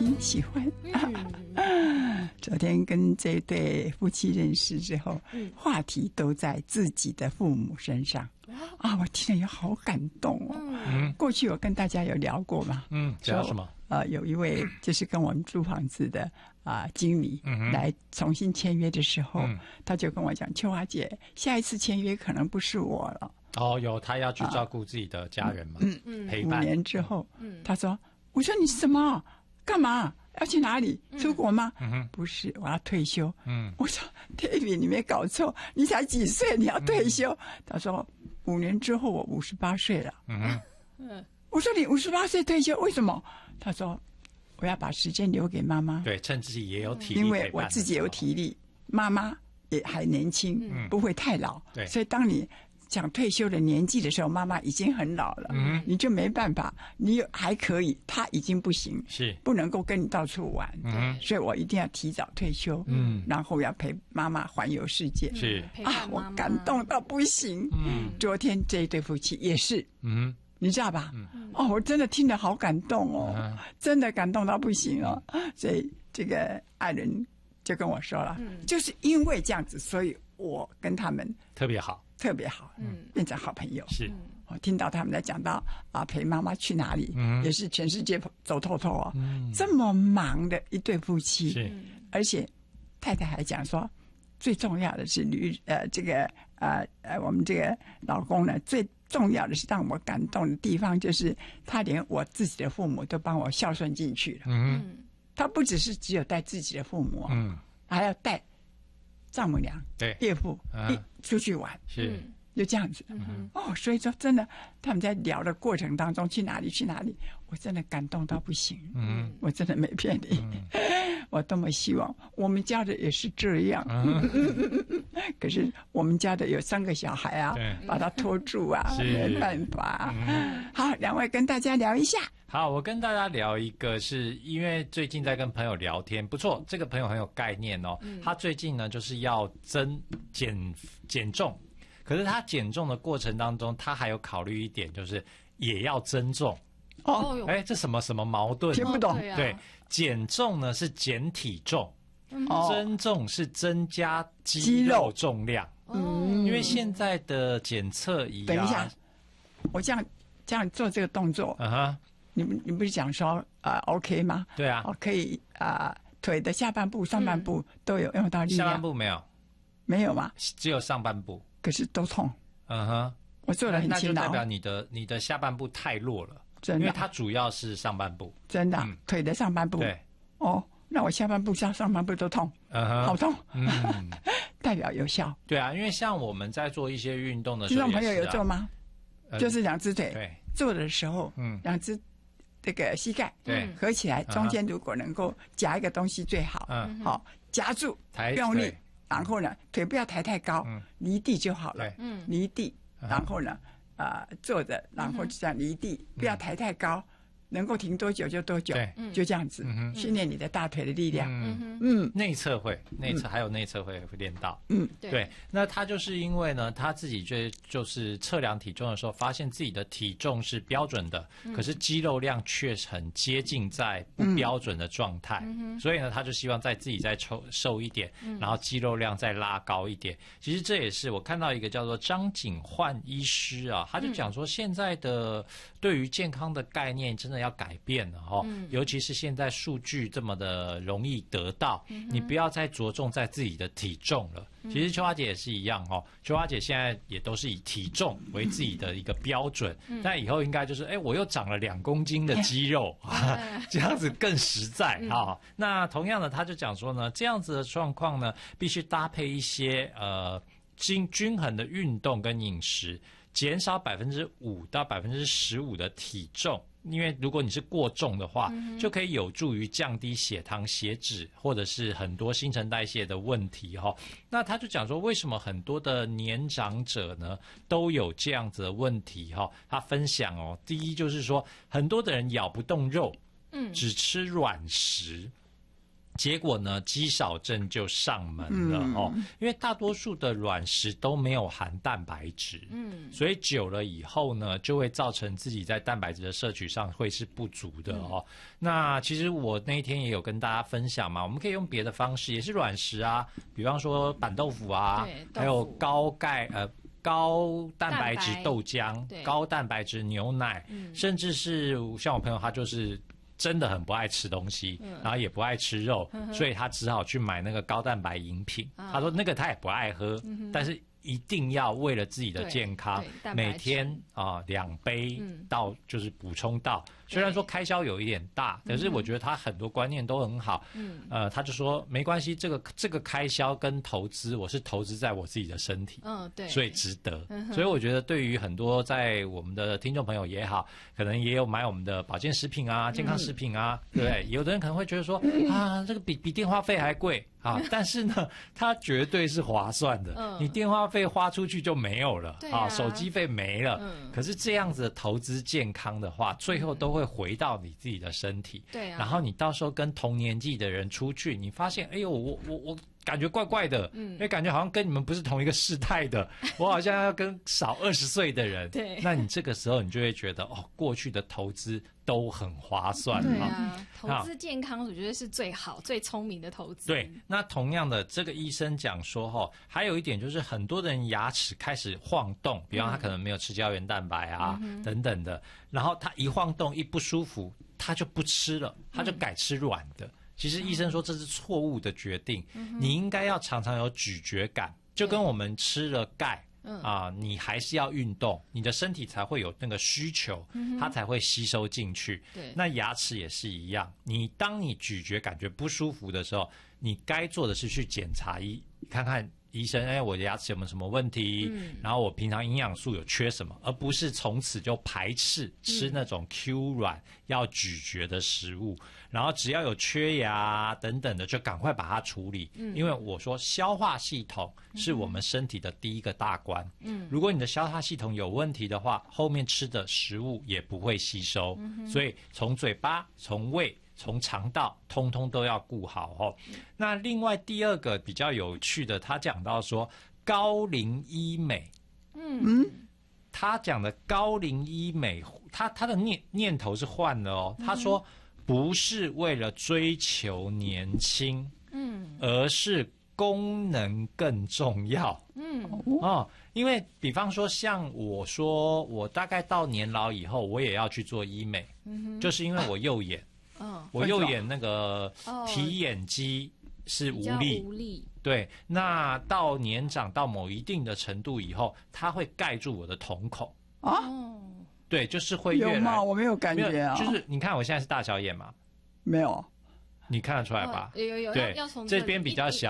听喜欢。昨天跟这对夫妻认识之后，话题都在自己的父母身上啊，我听了也好感动哦。过去我跟大家有聊过嘛， 聊什么？ 有一位就是跟我们租房子的经理来重新签约的时候，他就跟我讲：“秋华姐，下一次签约可能不是我了。” 哦，有他要去照顾自己的家人嘛？陪伴。 5年之后，他说：“我说你什么？干嘛？要去哪里？出国吗？不是，我要退休。我说 David， 你没搞错，你才几岁，你要退休？他说5年之后我58岁了。我说你58岁退休，为什么？他说我要把时间留给妈妈。 对，趁自己也有体力， 因为我自己有体力，妈妈也还年轻，不会太老。对，所以当你讲退休的年纪的时候，妈妈已经很老了，你就没办法，你还可以，她已经不行， 是不能够跟你到处玩，所以我一定要提早退休，然后要陪妈妈环游世界， 是啊，我感动到不行。昨天这一对夫妻也是，你知道吧？哦，我真的听得好感动哦，真的感动到不行哦，所以这个爱人就跟我说了，就是因为这样子，所以我跟他们特别好。 特别好，变成好朋友。 是， 我听到他们在讲到陪妈妈去哪里，也是全世界走透透哦。这么忙的一对夫妻，是，而且太太还讲说，最重要的是我们这个老公呢，最重要的是让我感动的地方，就是他连我自己的父母都帮我孝顺进去了。他不只是只有带自己的父母，还要带丈母娘、岳父出去玩， 是就这样子。所以说真的，他们在聊的过程当中，去哪里，我真的感动到不行。我真的没骗你，我多么希望我们家的也是这样。可是我们家的有3个小孩啊，把他拖住啊，没办法。好，2位跟大家聊一下。 好，我跟大家聊一个，是因为最近在跟朋友聊天，不错，这个朋友很有概念哦。他最近呢就是要减重，可是他减重的过程当中，他还有考虑一点，就是也要增重。这什么矛盾？ 听不懂。 对，减重呢是减体重，增重是增加肌肉重量。因为现在的检测仪等一下，我这样做这个动作，你不是讲说OK 吗？ 对啊， 可以腿的下半部、上半部都有用到力量。 下半部没有， 没有吗？ 只有上半部， 可是都痛。我做得很勤劳， 那就代表你的下半部太弱了， 真的， 因为它主要是上半部， 真的，腿的上半部。对，那我下半部、上半部都痛，好痛，代表有效。 对啊，因为像我们在做一些运动的时候， 听众朋友有做吗？就是2只腿， 对， 做的时候，2只这个膝盖合起来，中间如果能够夹一个东西最好，好夹住，用力，然后呢，腿不要抬太高，离地就好了，离地，然后呢，坐着，然后就这样离地，不要抬太高。能够停多久就多久，就这样子训练你的大腿的力量。 内侧还有内侧会练到。对。那他就是因为呢，他自己就是测量体重的时候，发现自己的体重是标准的，可是肌肉量却很接近在不标准的状态。所以呢，他就希望自己再瘦一点，然后肌肉量再拉高一点。其实这也是我看到一个叫做张景焕医师啊，他就讲说，现在的对于健康的概念真的要改变了尤其是现在数据这么的容易得到，你不要再着重在自己的体重了。其实秋华姐也是一样秋华姐现在也都是以体重为自己的一个标准，但以后应该就是我又长了2公斤的肌肉，这样子更实在那同样的，他就讲说呢，这样子的状况呢，必须搭配一些均衡的运动跟饮食，减少5%到15%的体重。因为如果你是过重的话，就可以有助于降低血糖、血脂，或者是很多新陈代谢的问题那他就讲说，为什么很多的年长者呢都有这样子的问题他分享第一就是说，很多的人咬不动肉，只吃软食。 结果呢，肌少症就上门了哦，因为大多数的软食都没有含蛋白质，所以久了以后呢，就会造成自己在蛋白质的摄取上会是不足的哦。那其实我那一天也有跟大家分享嘛，我们可以用别的方式，也是软食啊，比方说板豆腐啊，还有高蛋白质豆浆、高蛋白质牛奶，甚至是像我朋友他就是真的很不爱吃东西，然后也不爱吃肉，所以他只好去买那个高蛋白饮品。他说那个他也不爱喝，但是一定要为了自己的健康，每天2杯到就是补充到。虽然说开销有一点大，可是我觉得他很多观念都很好。他就说没关系，这个开销跟投资，我是投资在我自己的身体，对，所以值得。所以我觉得对于很多在我们的听众朋友也好，可能也有买我们的保健食品啊、健康食品啊，对不对？有的人可能会觉得说啊，这个比电话费还贵啊，但是呢，它绝对是划算的。你电话费花出去就没有了啊，手机费没了。可是这样子的投资健康的话，最后都会回到你自己的身体。对啊。然后你到时候跟同年纪的人出去，你发现，哎呦，我感觉怪怪的，因为感觉好像跟你们不是同一个世代的，我好像要跟少20岁的人。对。那你这个时候你就会觉得，哦，过去的投资都很划算。 对啊，投资健康我觉得是最好、最聪明的投资。 对。那同样的，这个医生讲说，还有一点就是很多人牙齿开始晃动，比方他可能没有吃胶原蛋白啊，等等的，然后他一晃动一不舒服，他就不吃了，他就改吃软的。其实医生说这是错误的决定，你应该要常常有咀嚼感，就跟我们吃了钙你还是要运动，你的身体才会有那个需求，它才会吸收进去。那牙齿也是一样，当你咀嚼感觉不舒服的时候，你该做的是去检查看看医生，我的牙齿有没有什么问题，然后我平常营养素有缺什么，而不是从此就排斥吃那种 Q 软要咀嚼的食物，然后只要有缺牙等等的就赶快把它处理。因为我说消化系统是我们身体的第一个大关，如果你的消化系统有问题的话，后面吃的食物也不会吸收，所以从嘴巴、从胃、从肠道通通都要顾好哦。那另外第二个比较有趣的，他讲到说高龄医美，他讲的高龄医美，他的念头是换了哦。他说不是为了追求年轻，而是功能更重要。因为比方说像我说，我大概到年老以后，我也要去做医美，就是因为我右眼。我右眼那个提眼肌是无力，对，那到年长到某一定的程度以后，它会盖住我的瞳孔对，就是会越来。 有吗？我没有感觉啊。 就是你看我现在是大小眼嘛？ 没有。 你看得出来吧？ 有， 对， 要从这边比较小，